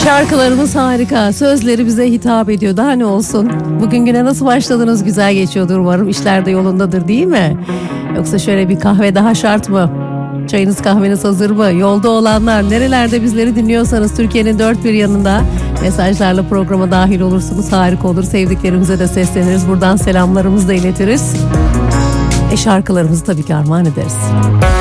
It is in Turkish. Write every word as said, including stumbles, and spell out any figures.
Şarkılarımız harika. Sözleri bize hitap ediyor. Daha ne olsun? Bugün güne nasıl başladınız? Güzel geçiyordur umarım. İşler de yolundadır değil mi? Yoksa şöyle bir kahve daha şart mı? Çayınız kahveniz hazır mı? Yolda olanlar, nerelerde bizleri dinliyorsanız Türkiye'nin dört bir yanında mesajlarla programa dahil olursunuz. Harika olur. Sevdiklerimize de sesleniriz. Buradan selamlarımızı da iletiriz. E şarkılarımızı tabii ki armağan ederiz.